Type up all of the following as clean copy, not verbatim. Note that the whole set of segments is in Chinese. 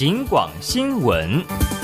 警广新闻。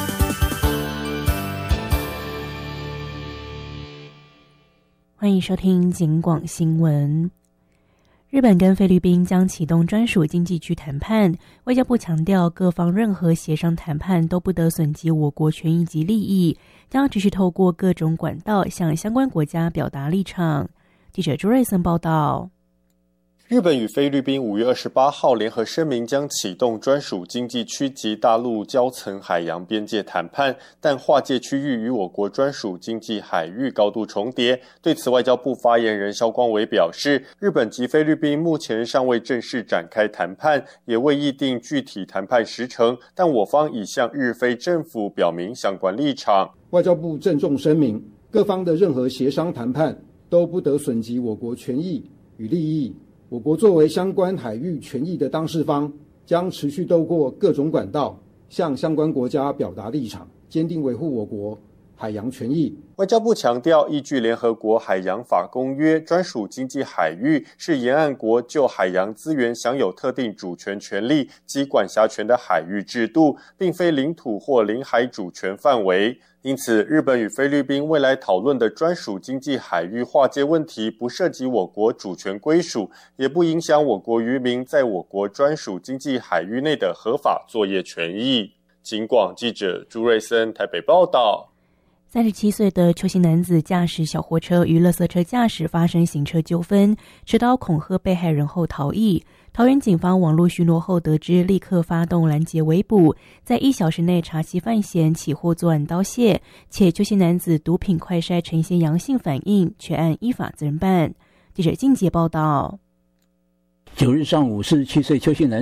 欢迎收听警广新闻。日本跟菲律宾将启动专属经济区谈判，外交部强调，各方任何协商谈判都不得损及我国权益及利益，将持续透过各种管道向相关国家表达立场。记者朱瑞森报道。 日本与菲律宾5月28号联合声明，将启动专属经济区及大陆交层海洋边界谈判，但划界区域与我国专属经济海域高度重叠。对此，外交部发言人萧光伟表示，日本及菲律宾目前尚未正式展开谈判，也未议定具体谈判时程，但我方已向日菲政府表明相关立场。 外交部郑重声明，各方的任何协商谈判都不得损及我国权益与利益。我国作为相关海域权益的当事方，将持续透过各种管道向相关国家表达立场，坚定维护我国海洋权益。 外交部强调，依据联合国海洋法公约，专属经济海域是沿岸国就海洋资源享有特定主权权利及管辖权的海域制度，并非领土或领海主权范围。因此，日本与菲律宾未来讨论的专属经济海域划界问题，不涉及我国主权归属，也不影响我国渔民在我国专属经济海域内的合法作业权益。警广记者朱瑞森台北报道。 37岁的邱姓男子驾驶小货车与垃圾车驾驶发生行车纠纷，持刀恐吓被害人后逃逸。桃园警方网络巡逻后得知，立刻发动拦截围捕，在1小时内查其犯嫌，起获作案刀械，且邱姓男子毒品快筛呈现阳性反应，全案依法责任办。记者静杰报道。 9日上午，47岁邱姓男